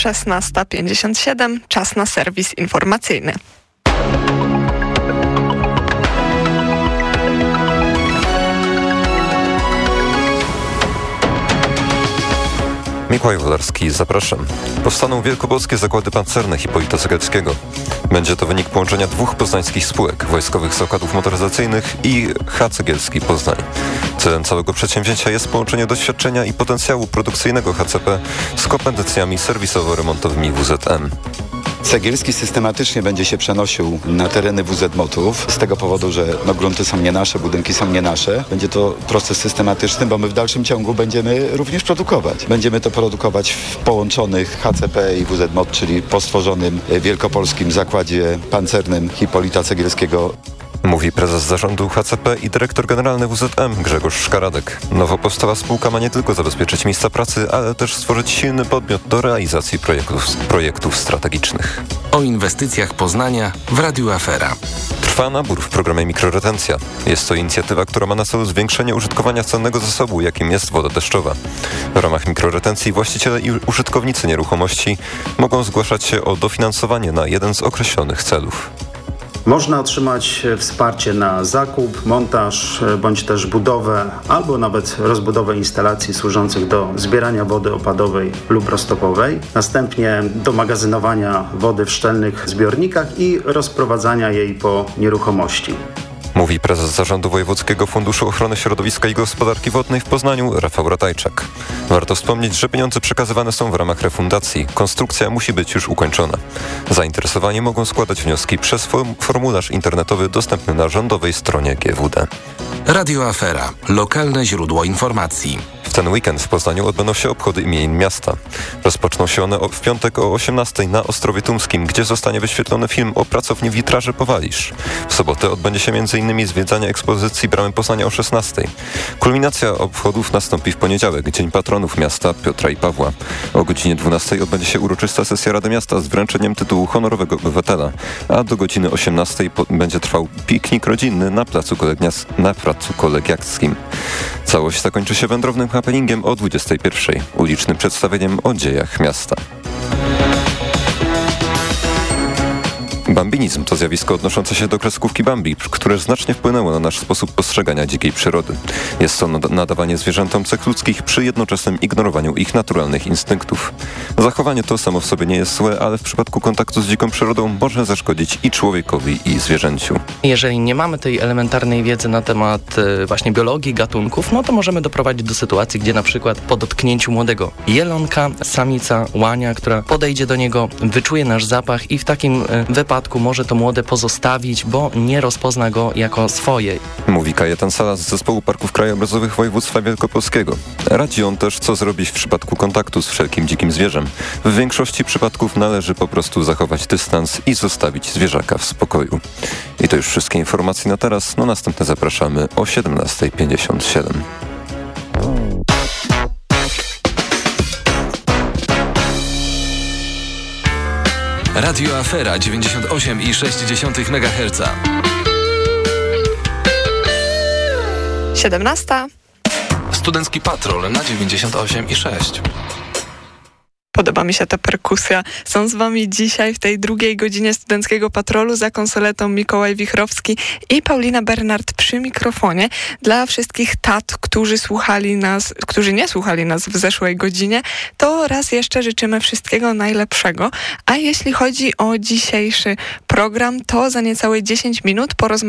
16:57. Czas na serwis informacyjny. Mikołaj Wolarski, zapraszam. Powstaną wielkopolskie zakłady pancerne Hipolita Cegielskiego. Będzie to wynik połączenia dwóch poznańskich spółek, Wojskowych Zakładów Motoryzacyjnych i H. Cegielski Poznań. Celem całego przedsięwzięcia jest połączenie doświadczenia i potencjału produkcyjnego HCP z kompetencjami serwisowo-remontowymi WZM. Cegielski systematycznie będzie się przenosił na tereny WZ-Motów z tego powodu, że grunty są nie nasze, budynki są nie nasze. Będzie to proces systematyczny, bo my w dalszym ciągu będziemy również produkować. Będziemy to produkować w połączonych HCP i WZ-Mot, czyli po stworzonym wielkopolskim zakładzie pancernym Hipolita Cegielskiego. Mówi prezes zarządu HCP i dyrektor generalny WZM Grzegorz Szkaradek. Nowo powstała spółka ma nie tylko zabezpieczyć miejsca pracy, ale też stworzyć silny podmiot do realizacji projektów strategicznych. O inwestycjach Poznania w Radiu Afera. Trwa nabór w programie Mikroretencja. Jest to inicjatywa, która ma na celu zwiększenie użytkowania cennego zasobu, jakim jest woda deszczowa. W ramach mikroretencji właściciele i użytkownicy nieruchomości mogą zgłaszać się o dofinansowanie na jeden z określonych celów. Można otrzymać wsparcie na zakup, montaż bądź też budowę albo nawet rozbudowę instalacji służących do zbierania wody opadowej lub roztopowej, następnie do magazynowania wody w szczelnych zbiornikach i rozprowadzania jej po nieruchomości. Mówi prezes Zarządu Wojewódzkiego Funduszu Ochrony Środowiska i Gospodarki Wodnej w Poznaniu Rafał Ratajczak. Warto wspomnieć, że pieniądze przekazywane są w ramach refundacji. Konstrukcja musi być już ukończona. Zainteresowani mogą składać wnioski przez formularz internetowy dostępny na rządowej stronie GWD. Radio Afera. Lokalne źródło informacji. W ten weekend w Poznaniu odbędą się obchody imienin miasta. Rozpoczną się one w piątek o 18:00 na Ostrowie Tumskim, gdzie zostanie wyświetlony film o pracowni witraży Powalisz. W sobotę odbędzie się m.in. zwiedzanie ekspozycji Bramy Poznania o 16:00. Kulminacja obchodów nastąpi w poniedziałek, Dzień Patronów Miasta Piotra i Pawła. O godzinie 12:00 odbędzie się uroczysta sesja Rady Miasta z wręczeniem tytułu honorowego obywatela, a do godziny 18:00 będzie trwał piknik rodzinny na placu Kolegiackim. Całość zakończy się wędrownym happeningiem o 21:00, ulicznym przedstawieniem o dziejach miasta. Bambinizm to zjawisko odnoszące się do kreskówki Bambi, które znacznie wpłynęło na nasz sposób postrzegania dzikiej przyrody. Jest to nadawanie zwierzętom cech ludzkich przy jednoczesnym ignorowaniu ich naturalnych instynktów. Zachowanie to samo w sobie nie jest złe, ale w przypadku kontaktu z dziką przyrodą może zaszkodzić i człowiekowi, i zwierzęciu. Jeżeli nie mamy tej elementarnej wiedzy na temat właśnie biologii gatunków, no to możemy doprowadzić do sytuacji, gdzie na przykład po dotknięciu młodego jelonka, samica łania, która podejdzie do niego, wyczuje nasz zapach i w takim wypadku może to młode pozostawić, bo nie rozpozna go jako swoje. Mówi Kajetan Salas z Zespołu Parków Krajobrazowych Województwa Wielkopolskiego. Radzi on też, co zrobić w przypadku kontaktu z wszelkim dzikim zwierzem. W większości przypadków należy po prostu zachować dystans i zostawić zwierzaka w spokoju. I to już wszystkie informacje na teraz. Następne zapraszamy o 17:57. Radio Afera 98,6 MHz. 17:00. Studencki Patrol na 98,6. Podoba mi się ta perkusja. Są z wami dzisiaj w tej drugiej godzinie Studenckiego Patrolu za konsoletą Mikołaj Wichrowski i Paulina Bernard przy mikrofonie. Dla wszystkich tat, którzy nie słuchali nas w zeszłej godzinie, to raz jeszcze życzymy wszystkiego najlepszego. A jeśli chodzi o dzisiejszy program, to za niecałe 10 minut porozmawiamy